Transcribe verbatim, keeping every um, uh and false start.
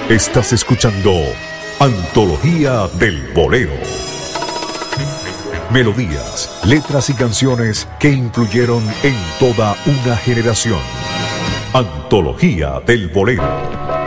Estás escuchando Antología del Bolero. Melodías, letras y canciones que influyeron en toda una generación. Antología del Bolero.